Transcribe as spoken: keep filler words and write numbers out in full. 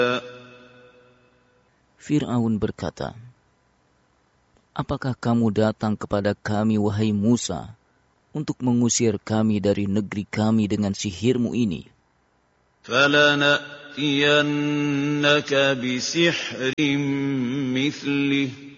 Fir'aun berkata, apakah kamu datang kepada kami, wahai Musa, untuk mengusir kami dari negeri kami dengan sihirmu ini? فَلَنَأْتِيَنَّكَ بِسِحْرٍ مِثْلِهِ